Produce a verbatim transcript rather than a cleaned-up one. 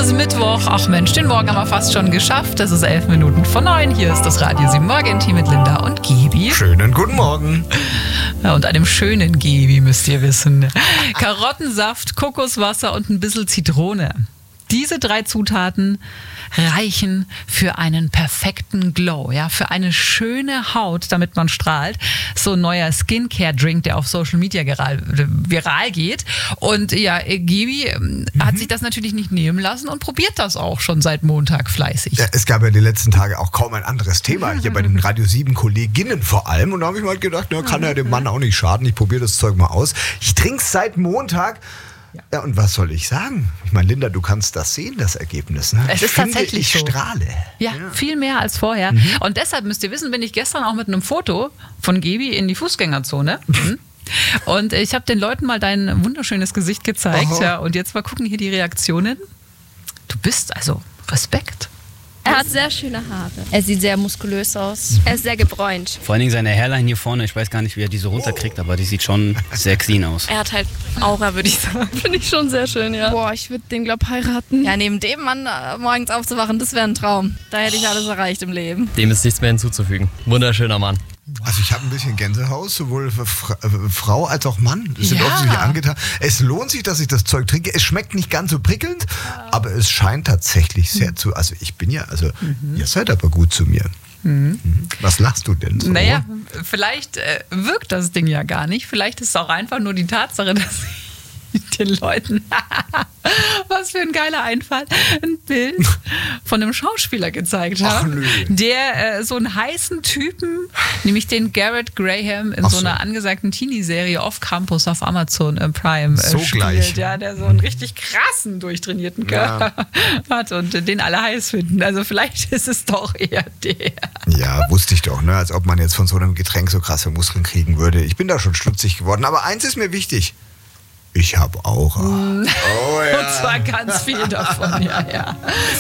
ist Mittwoch. Ach Mensch, den Morgen haben wir fast schon geschafft. Es ist elf Minuten vor neun. Hier ist das Radio sieben Morgen-Team mit Linda und Gibi. Schönen guten Morgen. Ja, und einem schönen Gibi müsst ihr wissen. Karottensaft, Kokoswasser und ein bisschen Zitrone. Diese drei Zutaten reichen für einen perfekten Glow, ja, für eine schöne Haut, damit man strahlt. So ein neuer Skincare-Drink, der auf Social Media viral, viral geht. Und ja, Gibi mhm. hat sich das natürlich nicht nehmen lassen und probiert das auch schon seit Montag fleißig. Ja, es gab ja die letzten Tage auch kaum ein anderes Thema, hier bei den Radio sieben Kolleginnen vor allem. Und da habe ich mal gedacht, na, kann ja dem Mann auch nicht schaden. Ich probiere das Zeug mal aus. Ich trinke es seit Montag. Ja. ja, und was soll ich sagen? Ich meine, Linda, du kannst das sehen, das Ergebnis. Ne? Es ich ist finde, tatsächlich ich so. strahle. Ja, ja, viel mehr als vorher. Mhm. Und deshalb müsst ihr wissen, bin ich gestern auch mit einem Foto von Gibi in die Fußgängerzone. Mhm. Und ich habe den Leuten mal dein wunderschönes Gesicht gezeigt. Ja, und jetzt mal gucken hier die Reaktionen. Du bist also Respekt. Er hat sehr schöne Haare. Er sieht sehr muskulös aus. Er ist sehr gebräunt. Vor allen Dingen seine Hairline hier vorne, ich weiß gar nicht, wie er die so runterkriegt, aber die sieht schon sehr clean aus. Er hat halt Aura, würde ich sagen. Finde ich schon sehr schön, ja. Boah, ich würde den, glaub, heiraten. Ja, neben dem Mann äh, morgens aufzuwachen, das wäre ein Traum. Da hätte ich alles erreicht im Leben. Dem ist nichts mehr hinzuzufügen. Wunderschöner Mann. Also ich habe ein bisschen Gänsehaut, sowohl für Fra- äh, Frau als auch Mann. Das sind Ja. offensichtlich angetan. Es lohnt sich, dass ich das Zeug trinke. Es schmeckt nicht ganz so prickelnd, aber es scheint tatsächlich sehr zu... Also ich bin ja, also mhm. ihr seid aber gut zu mir. Mhm. Was lachst du denn so? Naja, vielleicht äh, wirkt das Ding ja gar nicht. Vielleicht ist es auch einfach nur die Tatsache, dass ich den Leuten, was für ein geiler Einfall, ein Bild von einem Schauspieler gezeigt Ach, habe, nö. der äh, so einen heißen Typen, nämlich den Garrett Graham in Ach so so. einer angesagten Teenie-Serie Off Campus auf Amazon äh, Prime äh, So spielt, gleich. ja, der so einen richtig krassen, durchtrainierten Körper hat und äh, den alle heiß finden. Also vielleicht ist es doch eher der. Ja, wusste ich doch, ne? Als ob man jetzt von so einem Getränk so krasse Muskeln kriegen würde. Ich bin da schon stutzig geworden. Aber eins ist mir wichtig. Ich habe Aura. Mm. Oh ja. Und zwar ganz viel davon, ja, ja.